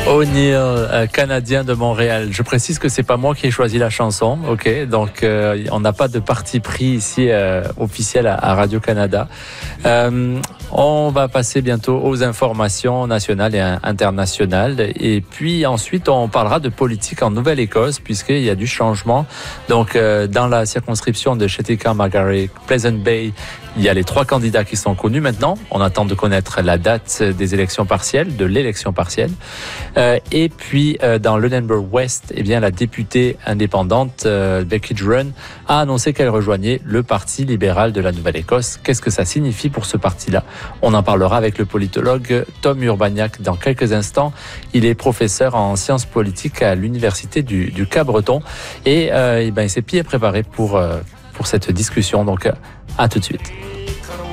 O'Neill, Canadien de Montréal. Je précise que c'est pas moi qui ai choisi la chanson, ok. Donc on n'a pas de parti pris ici officiel à Radio-Canada. On va passer bientôt aux informations nationales et internationales. Et puis ensuite, on parlera de politique en Nouvelle-Écosse, puisqu'il y a du changement. Donc dans la circonscription de Chetika-Margaret, Pleasant Bay, il y a les 3 candidats qui sont connus maintenant. On attend de connaître la date des élections partielles, de l'élection partielle. Et puis, dans Lunenburg West, eh bien, la députée indépendante Becky Drurin a annoncé qu'elle rejoignait le Parti libéral de la Nouvelle-Écosse. Qu'est-ce que ça signifie pour ce parti-là? On en parlera avec le politologue Tom Urbaniak dans quelques instants. Il est professeur en sciences politiques à l'université du Cap-Breton et il s'est bien préparé pour cette discussion. Donc, à tout de suite.